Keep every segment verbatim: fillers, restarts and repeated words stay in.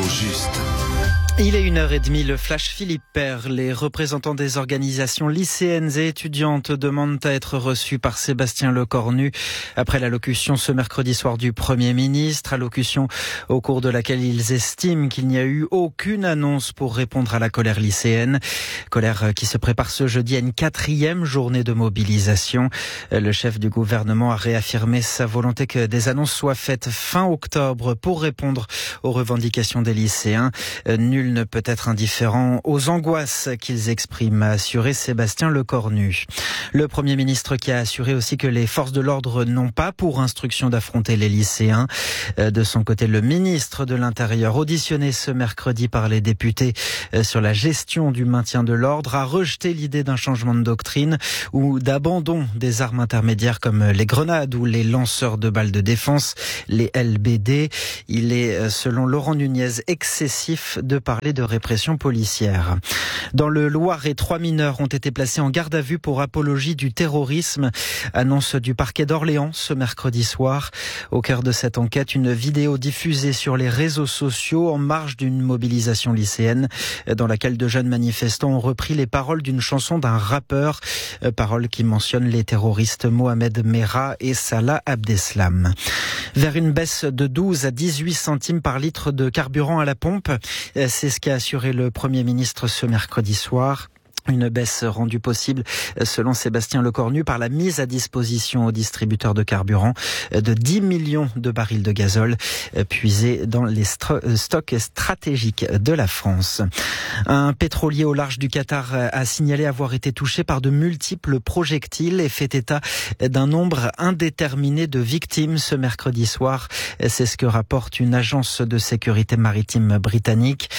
juste. Il est une heure et demie, le Flash Philippe Père. Les représentants des organisations lycéennes et étudiantes demandent à être reçus par Sébastien Lecornu après l'allocution ce mercredi soir du Premier ministre. Allocution au cours de laquelle ils estiment qu'il n'y a eu aucune annonce pour répondre à la colère lycéenne. Colère qui se prépare ce jeudi à une quatrième journée de mobilisation. Le chef du gouvernement a réaffirmé sa volonté que des annonces soient faites fin octobre pour répondre aux revendications des lycéens. Nul ne peut être indifférent aux angoisses qu'ils expriment, a assuré Sébastien Lecornu. Le Premier ministre qui a assuré aussi que les forces de l'ordre n'ont pas pour instruction d'affronter les lycéens. De son côté, le ministre de l'Intérieur, auditionné ce mercredi par les députés sur la gestion du maintien de l'ordre, a rejeté l'idée d'un changement de doctrine ou d'abandon des armes intermédiaires comme les grenades ou les lanceurs de balles de défense, les L B D. Il est, selon Laurent Nunez, excessif de parler de répression policière. Dans le Loiret, trois mineurs ont été placés en garde à vue pour apologie du terrorisme. Annonce du parquet d'Orléans ce mercredi soir. Au cœur de cette enquête, une vidéo diffusée sur les réseaux sociaux en marge d'une mobilisation lycéenne dans laquelle de jeunes manifestants ont repris les paroles d'une chanson d'un rappeur. Paroles qui mentionnent les terroristes Mohamed Merah et Salah Abdeslam. Vers une baisse de douze à dix-huit centimes par litre de carburant à la pompe. C'est ce qu'a assuré le Premier ministre ce mercredi soir. Une baisse rendue possible, selon Sébastien Lecornu, par la mise à disposition aux distributeurs de carburant de dix millions de barils de gazole puisés dans les stocks stratégiques de la France. Un pétrolier au large du Qatar a signalé avoir été touché par de multiples projectiles et fait état d'un nombre indéterminé de victimes ce mercredi soir. C'est ce que rapporte une agence de sécurité maritime britannique.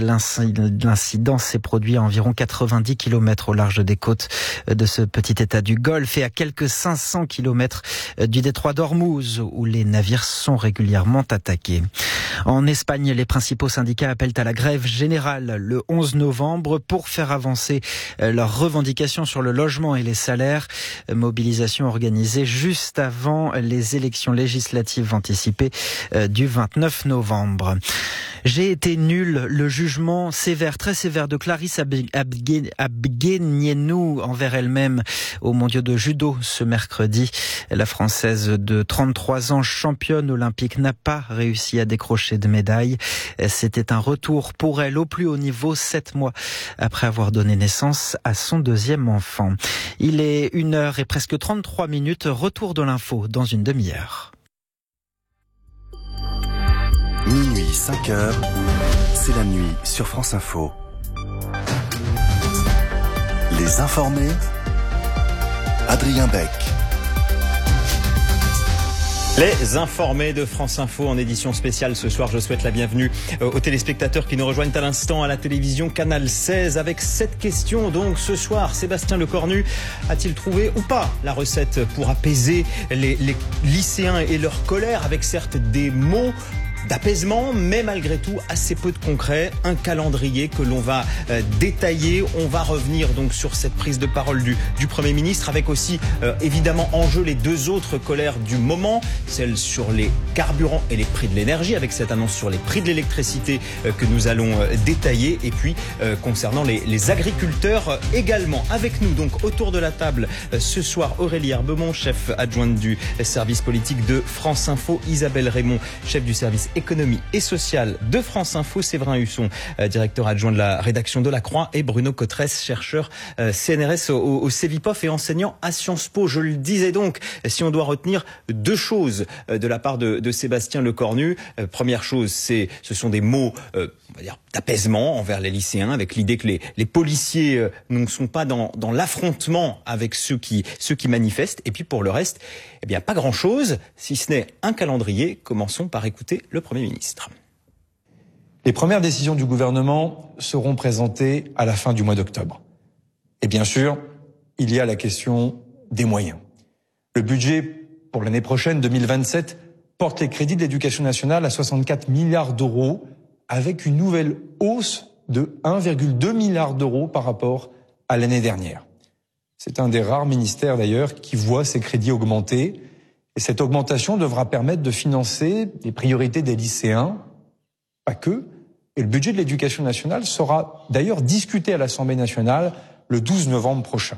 L'incident s'est produit à environ quatre-vingt-dix kilomètres au large des côtes de ce petit état du Golfe et à quelques cinq cents kilomètres du détroit d'Ormuz où les navires sont régulièrement attaqués. En Espagne, les principaux syndicats appellent à la grève générale le onze novembre pour faire avancer leurs revendications sur le logement et les salaires. Mobilisation organisée juste avant les élections législatives anticipées du vingt-neuf novembre. J'ai été nul. Le jugement sévère, très sévère de Clarisse Abguenienou envers elle-même aux mondiaux de judo ce mercredi. La Française de trente-trois ans, championne olympique, n'a pas réussi à décrocher de médaille. C'était un retour pour elle au plus haut niveau, sept mois après avoir donné naissance à son deuxième enfant. Il est une heure et presque trente-trois minutes. Retour de l'info dans une demi-heure. Minuit, cinq heures, c'est la nuit sur France Info. Les informés, Adrien Beck. Les informés de France Info en édition spéciale ce soir. Je souhaite la bienvenue aux téléspectateurs qui nous rejoignent à l'instant à la télévision Canal seize avec cette question. Donc ce soir, Sébastien Lecornu a-t-il trouvé ou pas la recette pour apaiser les, les lycéens et leur colère avec certes des mots d'apaisement, mais malgré tout assez peu de concret, un calendrier que l'on va euh, détailler. On va revenir donc sur cette prise de parole du, du Premier ministre avec aussi euh, évidemment en jeu les deux autres colères du moment, celle sur les carburants et les prix de l'énergie avec cette annonce sur les prix de l'électricité euh, que nous allons euh, détailler et puis euh, concernant les, les agriculteurs euh, également. Avec nous donc autour de la table euh, ce soir Aurélie Herbemont, chef adjointe du service politique de France Info, Isabelle Raymond, chef du service économie et sociale de France Info, Séverin Husson, euh, directeur adjoint de la rédaction de La Croix, et Bruno Cotresse, chercheur euh, C N R S au, au Cevipof et enseignant à Sciences Po. Je le disais donc, si on doit retenir deux choses euh, de la part de, de Sébastien Lecornu, euh, première chose, c'est, ce sont des mots, euh, on va dire, d'apaisement envers les lycéens, avec l'idée que les, les policiers euh, ne sont pas dans, dans l'affrontement avec ceux qui, ceux qui manifestent. Et puis pour le reste, eh bien pas grand-chose, si ce n'est un calendrier. Commençons par écouter le Premier ministre. Les premières décisions du gouvernement seront présentées à la fin du mois d'octobre. Et bien sûr, il y a la question des moyens. Le budget pour l'année prochaine, deux mille vingt-sept, porte les crédits de l'éducation nationale à soixante-quatre milliards d'euros, avec une nouvelle hausse de un virgule deux milliard d'euros par rapport à l'année dernière. C'est un des rares ministères d'ailleurs qui voit ses crédits augmenter. Et cette augmentation devra permettre de financer les priorités des lycéens, pas que, Et le budget de l'éducation nationale sera d'ailleurs discuté à l'Assemblée nationale le douze novembre prochain.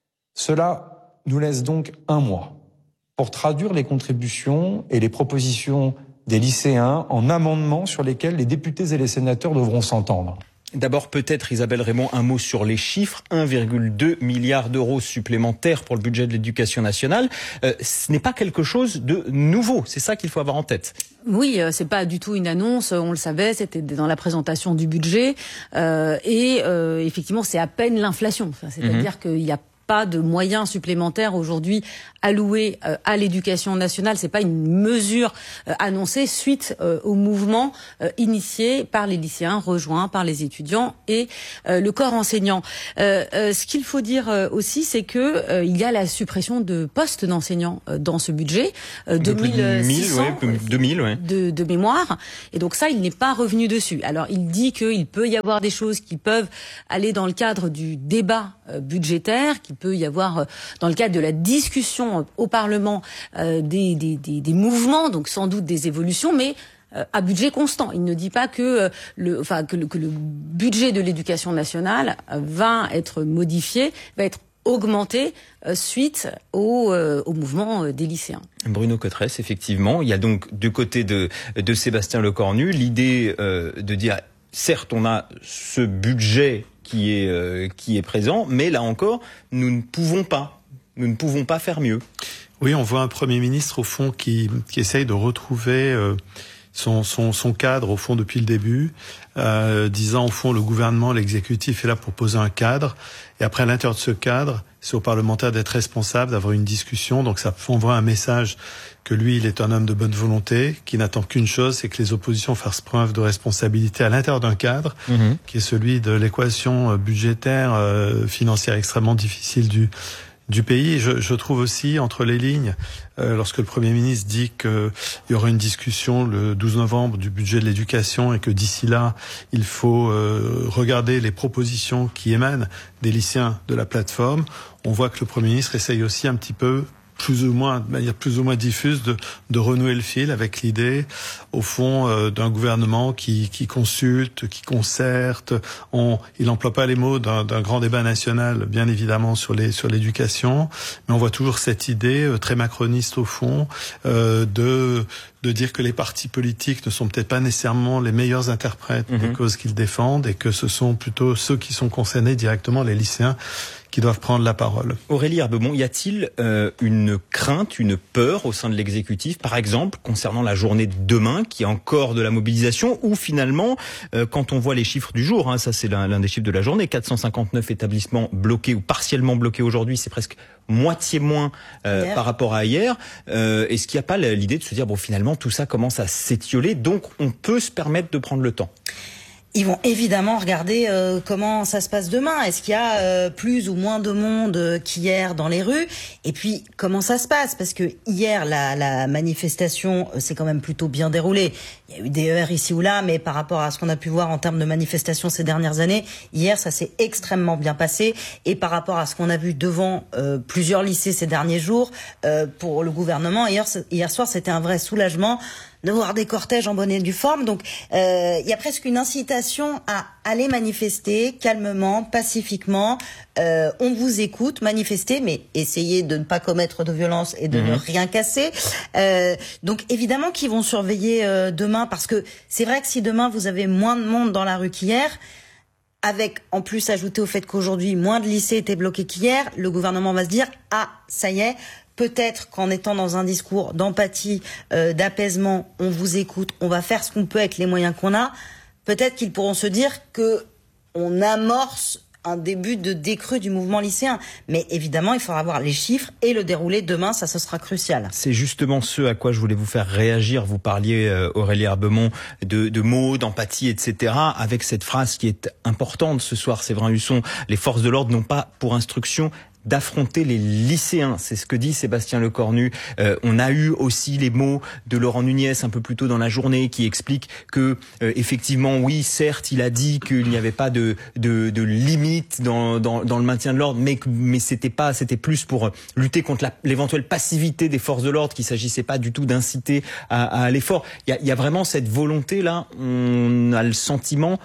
Cela nous laisse donc un mois pour traduire les contributions et les propositions des lycéens en amendements sur lesquels les députés et les sénateurs devront s'entendre. D'abord, peut-être, Isabelle Raymond, un mot sur les chiffres. un virgule deux milliard d'euros supplémentaires pour le budget de l'éducation nationale. Euh, ce n'est pas quelque chose de nouveau. C'est ça qu'il faut avoir en tête. Oui, euh, c'est pas du tout une annonce. On le savait, c'était dans la présentation du budget. Euh, et euh, effectivement, c'est à peine l'inflation. C'est-à-dire mmh. qu'il y a pas de moyens supplémentaires aujourd'hui alloués euh, à l'éducation nationale. C'est pas une mesure euh, annoncée suite euh, au mouvement euh, initié par les lycéens, rejoint par les étudiants et euh, le corps enseignant. Euh, euh, ce qu'il faut dire euh, aussi, c'est que euh, il y a la suppression de postes d'enseignants euh, dans ce budget, euh, deux mille six cents ouais, deux mille, ouais. de, de mémoire. Et donc ça, il n'est pas revenu dessus. Alors il dit qu'il peut y avoir des choses qui peuvent aller dans le cadre du débat euh, budgétaire, qui peut y avoir, euh, dans le cadre de la discussion euh, au Parlement, euh, des, des, des, des mouvements, donc sans doute des évolutions, mais euh, à budget constant. Il ne dit pas que, euh, le, enfin, que, le, que le budget de l'éducation nationale euh, va être modifié, va être augmenté euh, suite au, euh, au mouvement euh, des lycéens. Bruno Cotresse, effectivement, il y a donc du côté de, de Sébastien Lecornu l'idée euh, de dire, certes, on a ce budget qui est euh, qui est présent, mais là encore, nous ne pouvons pas, nous ne pouvons pas faire mieux. Oui, on voit un Premier ministre au fond qui qui essaye de retrouver euh, son son son cadre au fond depuis le début, euh, disant au fond le gouvernement, l'exécutif est là pour poser un cadre, et après à l'intérieur de ce cadre, c'est aux parlementaires d'être responsables, d'avoir une discussion. Donc ça envoie un message que lui, il est un homme de bonne volonté, qui n'attend qu'une chose, c'est que les oppositions fassent preuve de responsabilité à l'intérieur d'un cadre, mmh. qui est celui de l'équation budgétaire, euh, financière extrêmement difficile du du pays. Et je, je trouve aussi, entre les lignes, euh, lorsque le Premier ministre dit qu'il y aura une discussion le douze novembre du budget de l'éducation et que d'ici là, il faut euh, regarder les propositions qui émanent des lycéens de la plateforme, on voit que le Premier ministre essaye aussi un petit peu, plus ou moins, de manière plus ou moins diffuse, de, de renouer le fil avec l'idée, au fond, euh, d'un gouvernement qui, qui consulte, qui concerte. On, il n'emploie pas les mots d'un, d'un grand débat national, bien évidemment, sur les, sur l'éducation, mais on voit toujours cette idée euh, très macroniste au fond, euh, de, de dire que les partis politiques ne sont peut-être pas nécessairement les meilleurs interprètes mmh. des causes qu'ils défendent et que ce sont plutôt ceux qui sont concernés directement, les lycéens, qui doivent prendre la parole. Aurélie Herbemont, y a-t-il euh, une crainte, une peur au sein de l'exécutif, par exemple, concernant la journée de demain, qui est encore de la mobilisation, ou finalement, euh, quand on voit les chiffres du jour, hein, ça c'est l'un, l'un des chiffres de la journée, quatre cent cinquante-neuf établissements bloqués ou partiellement bloqués aujourd'hui, c'est presque moitié moins euh, par rapport à hier. Euh, est-ce qu'il n'y a pas l'idée de se dire, bon, finalement, tout ça commence à s'étioler, donc on peut se permettre de prendre le temps? Ils vont évidemment regarder euh, comment ça se passe demain. Est-ce qu'il y a euh, plus ou moins de monde euh, qu'hier dans les rues? Et puis, comment ça se passe? Parce que hier, la, la manifestation euh, s'est quand même plutôt bien déroulée. Il y a eu des heurts ici ou là, mais par rapport à ce qu'on a pu voir en termes de manifestations ces dernières années, hier, ça s'est extrêmement bien passé. Et par rapport à ce qu'on a vu devant euh, plusieurs lycées ces derniers jours, euh, pour le gouvernement, hier, hier soir, c'était un vrai soulagement de voir des cortèges en bonne et due forme. Donc, euh, il y a presque une incitation à aller manifester calmement, pacifiquement. Euh, on vous écoute, manifester, mais essayez de ne pas commettre de violence et de mmh. ne rien casser. Euh, donc, évidemment qu'ils vont surveiller euh, demain, parce que c'est vrai que si demain vous avez moins de monde dans la rue qu'hier, avec en plus ajouté au fait qu'aujourd'hui moins de lycées étaient bloqués qu'hier, le gouvernement va se dire « Ah, ça y est ». Peut-être qu'en étant dans un discours d'empathie, euh, d'apaisement, on vous écoute, on va faire ce qu'on peut avec les moyens qu'on a. Peut-être qu'ils pourront se dire que on amorce un début de décrue du mouvement lycéen. Mais évidemment, il faudra voir les chiffres et le déroulé demain, ça ce sera crucial. C'est justement ce à quoi je voulais vous faire réagir. Vous parliez, euh, Aurélie Herbemont, de, de mots, d'empathie, et cetera. Avec cette phrase qui est importante ce soir, Séverin Husson, les forces de l'ordre n'ont pas pour instruction d'affronter les lycéens. C'est ce que dit Sébastien Lecornu. Euh, on a eu aussi les mots de Laurent Nunez un peu plus tôt dans la journée qui explique que euh, effectivement, oui, certes, il a dit qu'il n'y avait pas de de, de limite dans, dans dans le maintien de l'ordre, mais mais c'était pas, c'était plus pour lutter contre la, l'éventuelle passivité des forces de l'ordre, qu'il s'agissait pas du tout d'inciter à, à l'effort. Il y a, il y a vraiment cette volonté là. On a le sentiment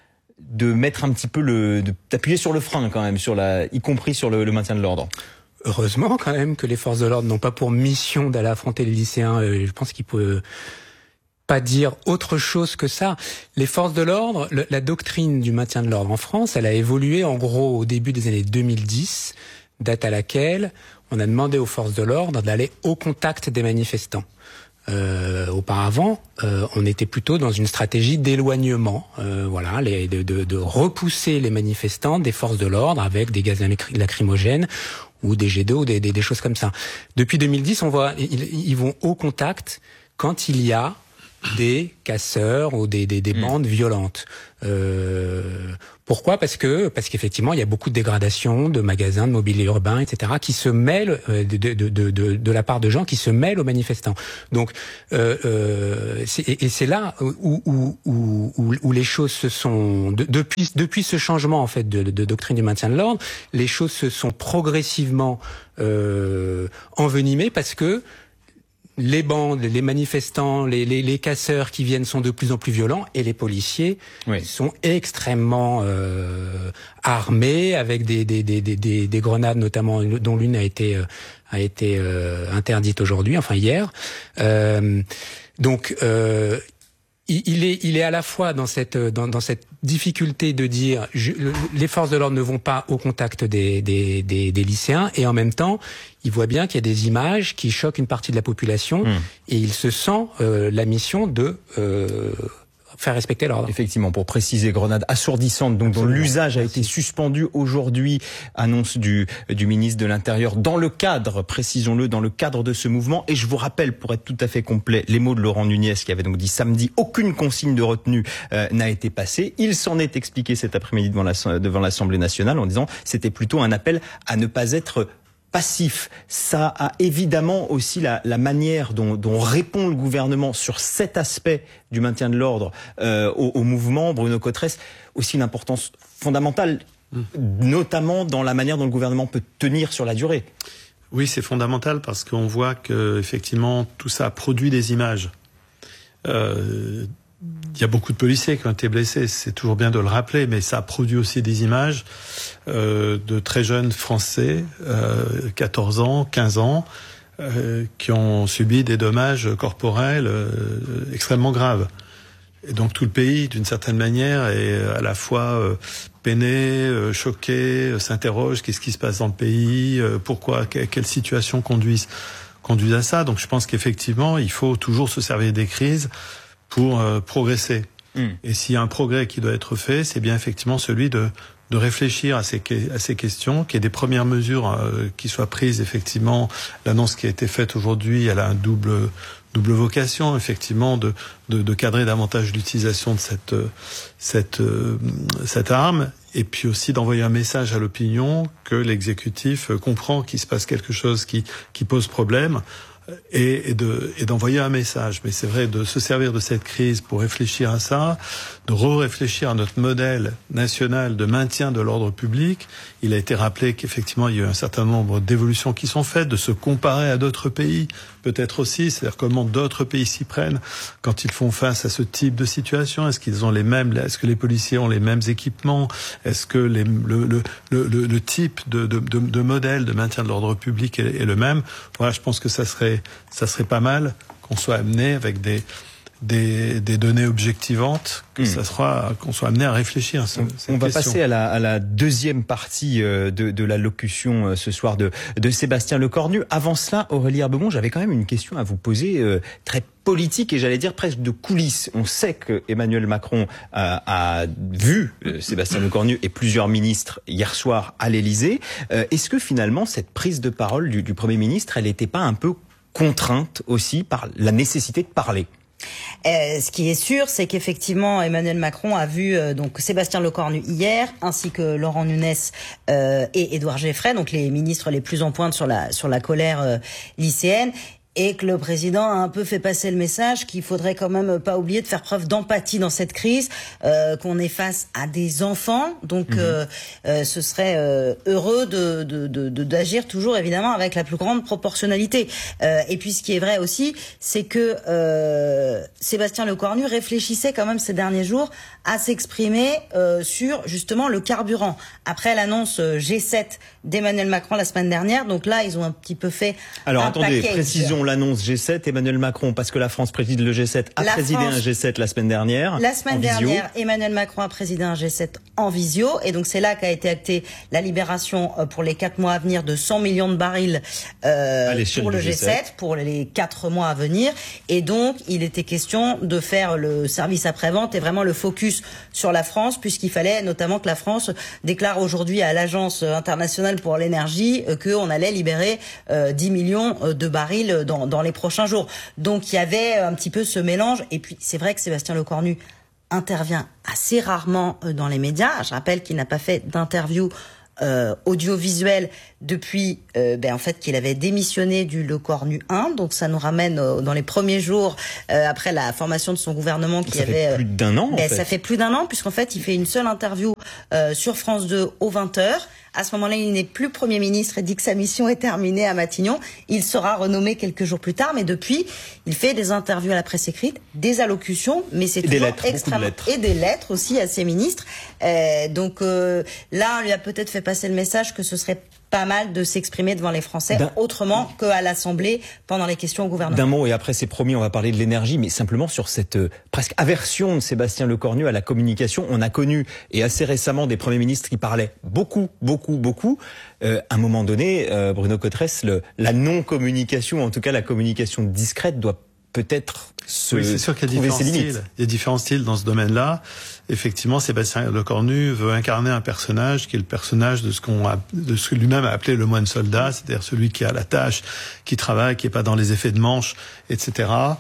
de mettre un petit peu le, de, d'appuyer sur le frein quand même, sur la, y compris sur le, le maintien de l'ordre. Heureusement quand même que les forces de l'ordre n'ont pas pour mission d'aller affronter les lycéens. Je pense qu'il peut pas dire autre chose que ça. Les forces de l'ordre, le, la doctrine du maintien de l'ordre en France, elle a évolué en gros au début des années deux mille dix, date à laquelle on a demandé aux forces de l'ordre d'aller au contact des manifestants. Euh, auparavant, euh, on était plutôt dans une stratégie d'éloignement, euh, voilà, les, de, de, de repousser les manifestants des forces de l'ordre avec des gaz lacrymogènes ou des jets d'eau, des, des, des choses comme ça. Depuis deux mille dix, on voit, ils, ils vont au contact quand il y a des casseurs ou des, des, des bandes violentes. Euh, pourquoi ? Parce que parce qu'effectivement il y a beaucoup de dégradations de magasins, de mobilier urbain, et cetera qui se mêlent euh, de, de, de, de, de la part de gens qui se mêlent aux manifestants. Donc euh, euh, c'est, et c'est là où, où, où, où, où les choses se sont de, depuis depuis ce changement en fait de, de doctrine du maintien de l'ordre, les choses se sont progressivement euh, envenimées parce que les bandes, les manifestants, les, les, les casseurs qui viennent sont de plus en plus violents et les policiers oui. sont extrêmement euh, armés avec des, des, des, des, des grenades notamment dont l'une a été euh, a été euh, interdite aujourd'hui, enfin hier. Euh, donc euh, il est, il est à la fois dans cette, dans, dans cette difficulté de dire je, les forces de l'ordre ne vont pas au contact des, des, des, des lycéens et en même temps, il voit bien qu'il y a des images qui choquent une partie de la population mmh. et il se sent euh, la mission de euh, faire respecter l'ordre. Effectivement, pour préciser, grenade assourdissante, donc dont l'usage a été suspendu aujourd'hui, annonce du du ministre de l'Intérieur, dans le cadre, précisons-le, dans le cadre de ce mouvement. Et je vous rappelle, pour être tout à fait complet, les mots de Laurent Nunez, qui avait donc dit samedi, aucune consigne de retenue euh, n'a été passée. Il s'en est expliqué cet après-midi devant la, devant l'Assemblée nationale en disant c'était plutôt un appel à ne pas être passif. Ça a évidemment aussi la, la manière dont, dont répond le gouvernement sur cet aspect du maintien de l'ordre euh, au, au mouvement, Bruno Cotresse, aussi une importance fondamentale, mmh. notamment dans la manière dont le gouvernement peut tenir sur la durée. Oui, c'est fondamental parce qu'on voit que effectivement tout ça produit des images. Euh, Il y a beaucoup de policiers qui ont été blessés, c'est toujours bien de le rappeler, mais ça produit aussi des images euh, de très jeunes Français, euh, quatorze ans, quinze ans, euh, qui ont subi des dommages corporels euh, extrêmement graves. Et donc tout le pays, d'une certaine manière, est à la fois euh, peiné, euh, choqué, euh, s'interroge, qu'est-ce qui se passe dans le pays, euh, pourquoi, que, quelles situations conduisent, conduisent à ça. Donc je pense qu'effectivement, il faut toujours se servir des crises pour euh, progresser. Mmh. Et s'il y a un progrès qui doit être fait, c'est bien effectivement celui de, de réfléchir à ces, à ces questions, qu'il y ait des premières mesures euh, qui soient prises. Effectivement, l'annonce qui a été faite aujourd'hui, elle a un double, double vocation, effectivement, de, de, de cadrer davantage l'utilisation de cette, cette, euh, cette arme, et puis aussi d'envoyer un message à l'opinion que l'exécutif comprend qu'il se passe quelque chose qui, qui pose problème, et, et, de, et d'envoyer un message. Mais c'est vrai, de se servir de cette crise pour réfléchir à ça, de re-réfléchir à notre modèle national de maintien de l'ordre public. Il a été rappelé qu'effectivement, il y a eu un certain nombre d'évolutions qui sont faites, de se comparer à d'autres pays, peut-être aussi, c'est-à-dire comment d'autres pays s'y prennent quand ils font face à ce type de situation. Est-ce qu'ils ont les mêmes, est-ce que les policiers ont les mêmes équipements? Est-ce que les, le, le, le, le type de, de, de, de modèle de maintien de l'ordre public est, est le même? Voilà, je pense que ça serait, ça serait pas mal qu'on soit amené avec des, Des, des données objectivantes, que mmh. ça sera, qu'on soit amené à réfléchir. On, on va passer à la, à la deuxième partie de, de l'allocution ce soir de, de Sébastien Lecornu. Avant cela, Aurélie Herbemont, j'avais quand même une question à vous poser, euh, très politique et j'allais dire presque de coulisses. On sait que Emmanuel Macron a, a vu euh, Sébastien Lecornu et plusieurs ministres hier soir à l'Élysée. Euh, est-ce que finalement cette prise de parole du, du Premier ministre, elle n'était pas un peu contrainte aussi par la nécessité de parler ? Euh, ce qui est sûr, c'est qu'effectivement Emmanuel Macron a vu euh, donc Sébastien Lecornu hier, ainsi que Laurent Nunez euh, et Édouard Geffray, donc les ministres les plus en pointe sur la sur la colère euh, lycéenne. Et que le président a un peu fait passer le message qu'il faudrait quand même pas oublier de faire preuve d'empathie dans cette crise, euh, qu'on est face à des enfants, donc mmh. euh, euh, ce serait euh, heureux de, de, de, de d'agir toujours évidemment avec la plus grande proportionnalité. Euh, et puis ce qui est vrai aussi, c'est que euh, Sébastien Lecornu réfléchissait quand même ces derniers jours à s'exprimer euh, sur justement le carburant. Après l'annonce G sept d'Emmanuel Macron la semaine dernière, donc là ils ont un petit peu fait. Alors un attendez, package. Précisons l'annonce G sept, Emmanuel Macron, parce que la France préside le G sept, a la présidé France, un G sept la semaine dernière. La semaine dernière, Emmanuel Macron a présidé un G sept en visio, et donc c'est là qu'a été actée la libération pour les quatre mois à venir de cent millions de barils euh, pour le G sept, G sept, pour les quatre mois à venir. Et donc il était question de faire le service après-vente et vraiment le focus sur la France, puisqu'il fallait notamment que la France déclare aujourd'hui à l'Agence internationale pour l'énergie euh, qu'on allait libérer euh, dix millions de barils dans, dans les prochains jours. Donc il y avait un petit peu ce mélange. Et puis c'est vrai que Sébastien Lecornu intervient assez rarement dans les médias. Je rappelle qu'il n'a pas fait d'interview euh, audiovisuelle depuis euh, ben, en fait qu'il avait démissionné du Lecornu un. Donc ça nous ramène euh, dans les premiers jours euh, après la formation de son gouvernement qui ça avait fait plus d'un an. Ben, en fait. Ça fait plus d'un an puisqu'en fait il fait une seule interview euh, sur France deux aux vingt heures. À ce moment-là, il n'est plus Premier ministre et dit que sa mission est terminée à Matignon. Il sera renommé quelques jours plus tard, mais depuis, il fait des interviews à la presse écrite, des allocutions, mais c'est toujours lettres, extrêmement... de Et des lettres aussi à ses ministres. Euh, donc euh, là, on lui a peut-être fait passer le message que ce serait pas mal de s'exprimer devant les Français autrement qu'à l'Assemblée pendant les questions au gouvernement. D'un mot, et après c'est promis, on va parler de l'énergie, mais simplement sur cette euh, presque aversion de Sébastien Lecornu à la communication. On a connu, et assez récemment, des premiers ministres qui parlaient beaucoup, beaucoup, beaucoup. Euh, à un moment donné, euh, Bruno Cotresse, le, la non-communication, en tout cas la communication discrète, doit peut-être se oui, c'est sûr qu'il y a trouver différents ses limites. styles. Il y a différents styles dans ce domaine-là. Effectivement, Sébastien Lecornu veut incarner un personnage qui est le personnage de ce qu'on a, de ce que lui-même a appelé le moine soldat, c'est-à-dire celui qui a la tâche, qui travaille, qui est pas dans les effets de manche, et cetera.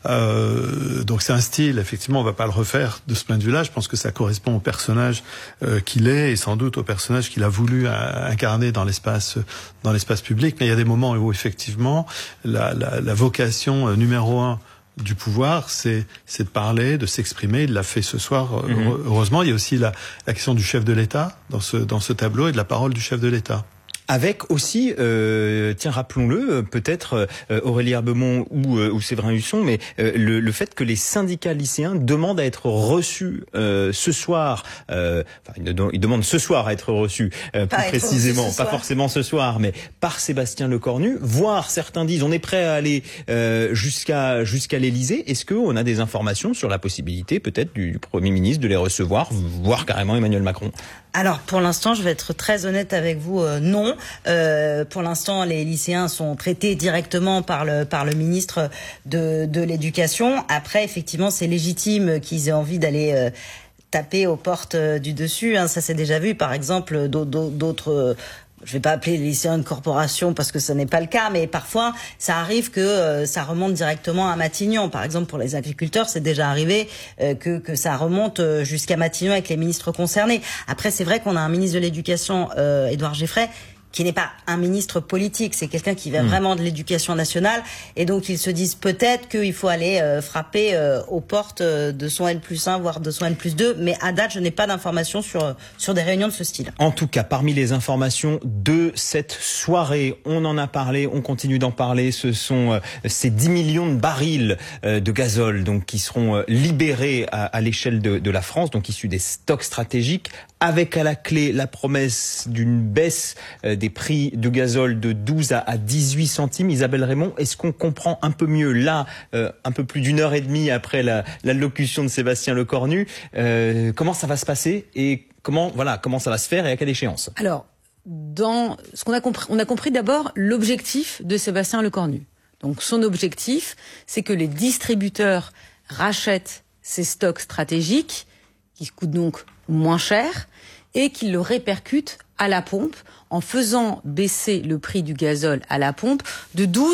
Euh, donc c'est un style. Effectivement, on va pas le refaire de ce point de vue-là. Je pense que ça correspond au personnage euh, qu'il est et sans doute au personnage qu'il a voulu euh, incarner dans l'espace, dans l'espace public. Mais il y a des moments où effectivement la, la, la vocation euh, numéro un du pouvoir, c'est c'est de parler, de s'exprimer. Il l'a fait ce soir, mmh. heureusement. Il y a aussi la, la question du chef de l'État dans ce dans ce tableau et de la parole du chef de l'État. Avec aussi, euh, tiens, rappelons-le, peut-être euh, Aurélie Herbemont ou, euh, ou Séverin Husson, mais euh, le, le fait que les syndicats lycéens demandent à être reçus euh, ce soir, euh, enfin, ils, ils demandent ce soir à être reçus, euh, plus précisément, pas forcément ce soir, mais par Sébastien Lecornu, voire certains disent on est prêt à aller euh, jusqu'à jusqu'à l'Élysée. Est-ce qu'on a des informations sur la possibilité peut-être du, du Premier ministre de les recevoir, voire carrément Emmanuel Macron? Alors pour l'instant, je vais être très honnête avec vous, euh, non. Euh, pour l'instant, les lycéens sont traités directement par le par le ministre de de l'Éducation. Après, effectivement, c'est légitime qu'ils aient envie d'aller euh, taper aux portes euh, du dessus. Hein. Ça s'est déjà vu, par exemple, d'autres. Euh, je vais pas appeler les lycéens une corporation parce que ce n'est pas le cas, mais parfois ça arrive que euh, ça remonte directement à Matignon. Par exemple, pour les agriculteurs, c'est déjà arrivé euh, que que ça remonte euh, jusqu'à Matignon avec les ministres concernés. Après, c'est vrai qu'on a un ministre de l'Éducation, euh, Édouard Geffray, qui n'est pas un ministre politique, c'est quelqu'un qui vient mmh. vraiment de l'éducation nationale, et donc ils se disent peut-être qu'il faut aller euh, frapper euh, aux portes euh, de son N plus un, voire de son N plus deux, mais à date, je n'ai pas d'informations sur, sur des réunions de ce style. En tout cas, parmi les informations de cette soirée, on en a parlé, on continue d'en parler, ce sont euh, ces dix millions de barils euh, de gazole donc, qui seront euh, libérés à, à l'échelle de, de la France, donc issus des stocks stratégiques, avec à la clé la promesse d'une baisse euh, des prix de gazole de douze à dix-huit centimes. Isabelle Raymond, est-ce qu'on comprend un peu mieux là, euh, un peu plus d'une heure et demie après la, l'allocution de Sébastien Lecornu, euh, comment ça va se passer et comment, voilà, comment ça va se faire et à quelle échéance? Alors, dans ce qu'on a compris, on a compris d'abord l'objectif de Sébastien Lecornu. Donc, son objectif, c'est que les distributeurs rachètent ces stocks stratégiques qui coûtent donc moins cher et qu'ils le répercutent à la pompe en faisant baisser le prix du gazole à la pompe de douze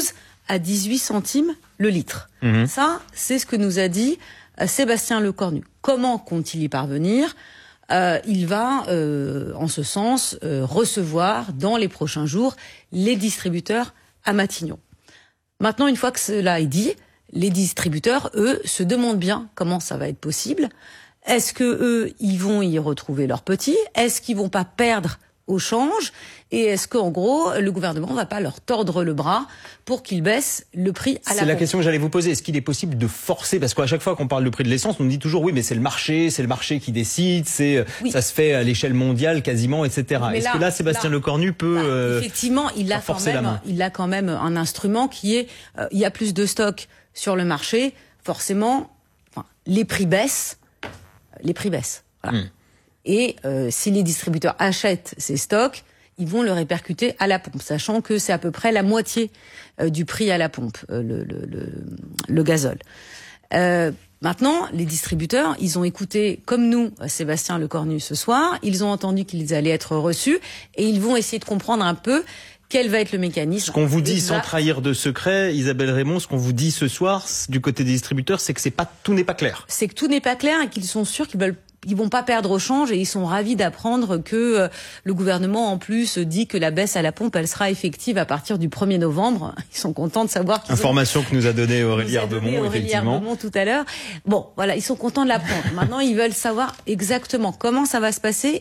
à dix-huit centimes le litre. Mmh. Ça, c'est ce que nous a dit euh, Sébastien Lecornu. Comment compte-t-il y parvenir ? euh, Il va, euh, en ce sens, euh, recevoir dans les prochains jours les distributeurs à Matignon. Maintenant, une fois que cela est dit, les distributeurs, eux, se demandent bien comment ça va être possible. Est-ce que eux, ils vont y retrouver leurs petits ? Est-ce qu'ils vont pas perdre au change ? Et est-ce qu'en gros, le gouvernement va pas leur tordre le bras pour qu'ils baissent le prix à la pompe ? C'est la question que j'allais vous poser. Est-ce qu'il est possible de forcer ? Parce qu'à chaque fois qu'on parle du prix de l'essence, on nous dit toujours oui, mais c'est le marché, c'est le marché qui décide, c'est oui. ça se fait à l'échelle mondiale quasiment, et cetera. Est-ce là, que là, Sébastien là, Lecornu peut là, euh, effectivement, il a quand même, il a quand même un instrument qui est, euh, il y a plus de stock sur le marché, forcément, enfin, les prix baissent, les prix baissent. Voilà. Mmh. Et euh, si les distributeurs achètent ces stocks, ils vont le répercuter à la pompe, sachant que c'est à peu près la moitié euh, du prix à la pompe, euh, le, le, le, le gazole. Euh, maintenant, les distributeurs, ils ont écouté, comme nous, Sébastien Lecornu ce soir, ils ont entendu qu'ils allaient être reçus, et ils vont essayer de comprendre un peu quel va être le mécanisme. Ce qu'on vous dit exact. Sans trahir de secret, Isabelle Raymond, ce qu'on vous dit ce soir du côté des distributeurs, c'est que c'est pas, tout n'est pas clair. C'est que tout n'est pas clair et qu'ils sont sûrs qu'ils veulent ils vont pas perdre au change et ils sont ravis d'apprendre que euh, le gouvernement en plus dit que la baisse à la pompe elle sera effective à partir du premier novembre. Ils sont contents de savoir qu'ils information ont... que nous a donnée Aurélie Arbemont effectivement. Arbemont tout à l'heure. Bon, voilà, ils sont contents de l'apprendre. Maintenant, ils veulent savoir exactement comment ça va se passer